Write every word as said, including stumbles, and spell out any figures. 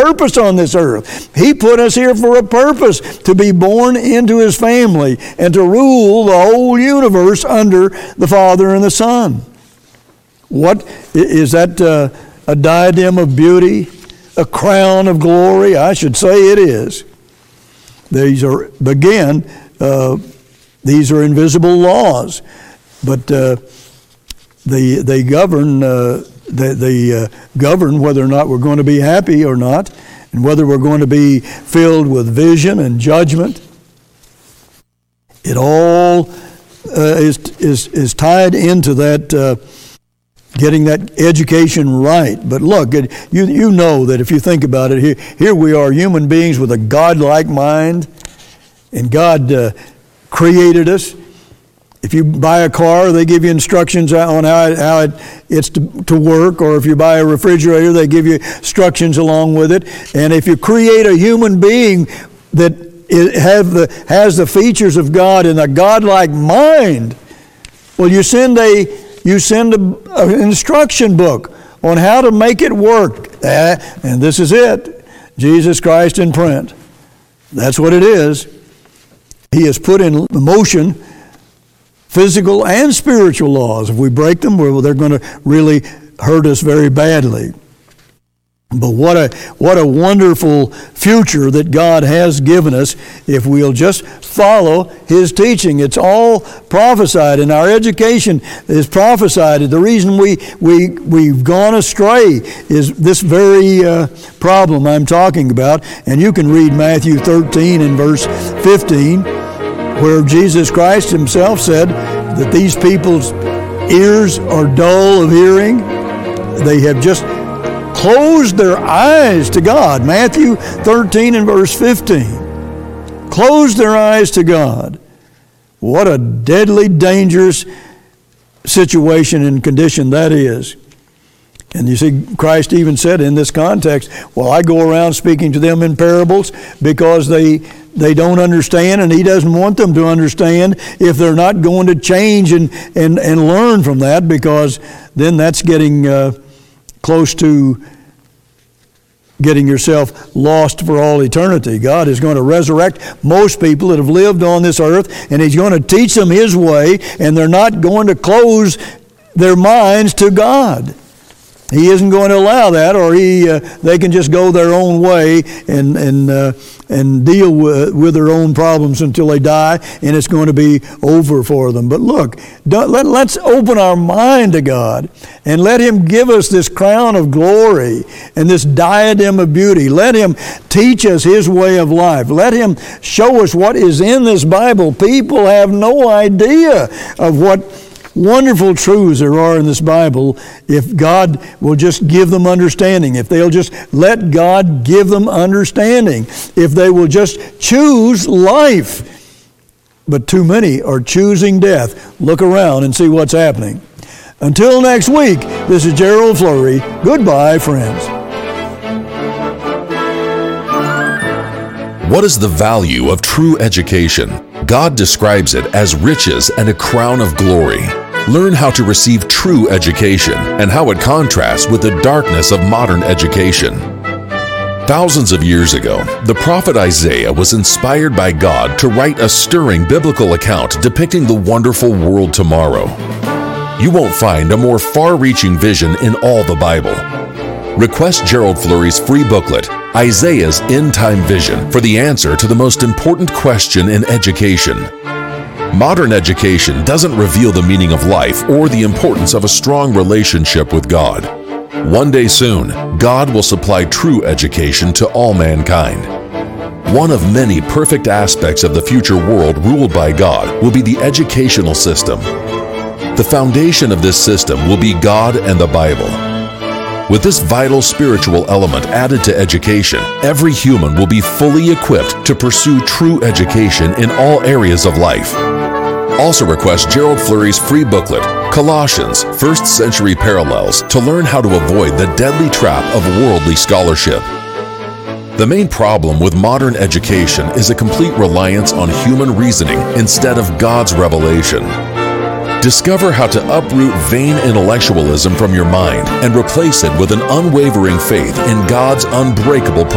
purpose on this earth. He put us here for a purpose, to be born into His family and to rule the whole universe under the Father and the Son. What is that? Uh, a diadem of beauty? A crown of glory? I should say it is. These are, again, uh, these are invisible laws, but uh, they they govern uh, they, they uh, govern whether or not we're going to be happy or not, and whether we're going to be filled with vision and judgment. It all uh, is is is tied into that. Uh, Getting that education right. But look, it, you you know that if you think about it, here, here we are, human beings with a God-like mind, and God uh, created us. If you buy a car, they give you instructions on how it, how it it's to, to work, or if you buy a refrigerator, they give you instructions along with it. And if you create a human being that it have the, has the features of God and a God-like mind, well, you send a You send an instruction book on how to make it work. Uh, and this is it. Jesus Christ in print. That's what it is. He has put in motion physical and spiritual laws. If we break them, well, they're going to really hurt us very badly. But what a what a wonderful future that God has given us if we'll just follow His teaching. It's all prophesied, and our education is prophesied. The reason we, we, we've gone astray is this very uh, problem I'm talking about. And you can read Matthew thirteen and verse fifteen, where Jesus Christ Himself said that these people's ears are dull of hearing. They have just closed their eyes to God. Matthew thirteen and verse fifteen. Closed their eyes to God. What a deadly, dangerous situation and condition that is. And you see, Christ even said in this context, well, I go around speaking to them in parables because they they don't understand, and He doesn't want them to understand if they're not going to change and, and, and learn from that, because then that's getting uh, close to getting yourself lost for all eternity. God is going to resurrect most people that have lived on this earth, and He's going to teach them His way, and they're not going to close their minds to God. He isn't going to allow that, or he uh, they can just go their own way and and uh, and deal with, with their own problems until they die, and it's going to be over for them. But look, don't, let, let's open our mind to God and let Him give us this crown of glory and this diadem of beauty. Let Him teach us His way of life. Let Him show us what is in this Bible. People have no idea of what wonderful truths there are in this Bible if God will just give them understanding, if they'll just let God give them understanding, if they will just choose life. But too many are choosing death. Look around and see what's happening. Until next week, this is Gerald Flurry. Goodbye, friends. What is the value of true education? God describes it as riches and a crown of glory. Learn how to receive true education and how it contrasts with the darkness of modern education. Thousands of years ago, the prophet Isaiah was inspired by God to write a stirring biblical account depicting the wonderful world tomorrow. You won't find a more far-reaching vision in all the Bible. Request Gerald Flurry's free booklet, Isaiah's End Time Vision, for the answer to the most important question in education. Modern education doesn't reveal the meaning of life or the importance of a strong relationship with God. One day soon, God will supply true education to all mankind. One of many perfect aspects of the future world ruled by God will be the educational system. The foundation of this system will be God and the Bible. With this vital spiritual element added to education, every human will be fully equipped to pursue true education in all areas of life. Also request Gerald Flurry's free booklet, Colossians, First Century Parallels, to learn how to avoid the deadly trap of worldly scholarship. The main problem with modern education is a complete reliance on human reasoning instead of God's revelation. Discover how to uproot vain intellectualism from your mind and replace it with an unwavering faith in God's unbreakable promises.